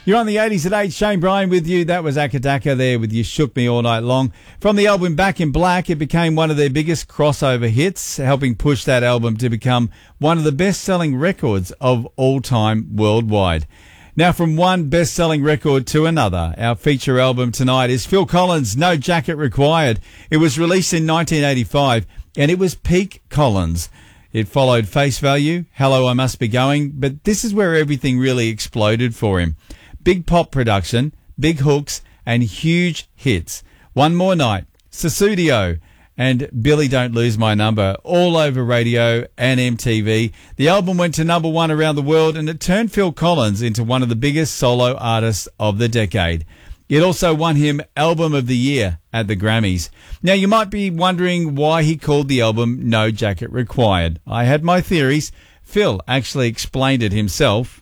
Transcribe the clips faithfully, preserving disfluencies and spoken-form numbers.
You're on the eighties at eight. Shane Bryan with you. That was Akadaka there with You Shook Me All Night Long. From the album Back in Black, it became one of their biggest crossover hits, helping push that album to become one of the best-selling records of all time worldwide. Now, from one best-selling record to another, our feature album tonight is Phil Collins' No Jacket Required. It was released in nineteen eighty-five, and it was peak Collins. It followed Face Value, Hello I Must Be Going, but this is where everything really exploded for him. Big pop production, big hooks, and huge hits. One More Night, Sussudio, and Billy Don't Lose My Number, all over radio and M T V. The album went to number one around the world, and it turned Phil Collins into one of the biggest solo artists of the decade. It also won him Album of the Year at the Grammys. Now, you might be wondering why he called the album No Jacket Required. I had my theories. Phil actually explained it himself.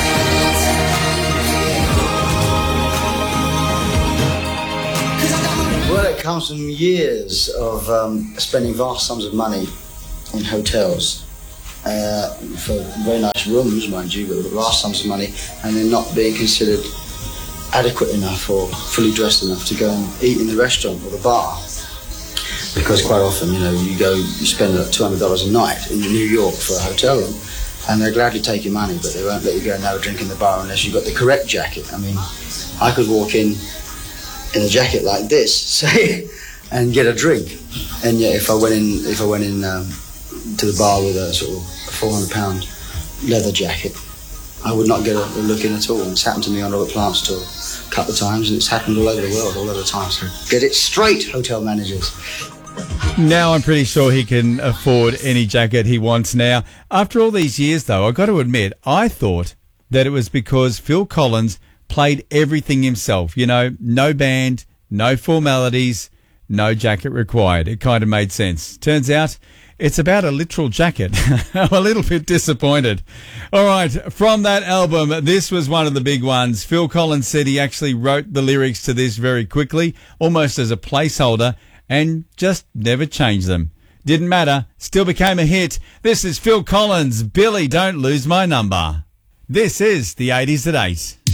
Well, it comes from years of um, spending vast sums of money in hotels uh, for very nice rooms, mind you, but vast sums of money, and then not being considered adequate enough or fully dressed enough to go and eat in the restaurant or the bar. Because quite often, you know, you go, you spend like two hundred dollars a night in New York for a hotel room, and they'll gladly take your money, but they won't let you go and have a drink in the bar unless you've got the correct jacket. I mean, I could walk in in a jacket like this, say, and get a drink, and yet if I went in, if I went in um, to the bar with a sort of four hundred pound leather jacket, I would not get a, a look in at all. And it's happened to me on Robert Plant's tour a couple of times, and it's happened all over the world, all over the time. So get it straight, hotel managers. Now I'm pretty sure he can afford any jacket he wants now. After all these years, though, I've got to admit, I thought that it was because Phil Collins played everything himself. You know, no band, no formalities, no jacket required. It kind of made sense. Turns out it's about a literal jacket. I'm a little bit disappointed. All right, from that album, this was one of the big ones. Phil Collins said he actually wrote the lyrics to this very quickly, almost as a placeholder, and just never changed them. Didn't matter, still became a hit. This is Phil Collins, Billy Don't Lose My Number. This is the eighties at eight.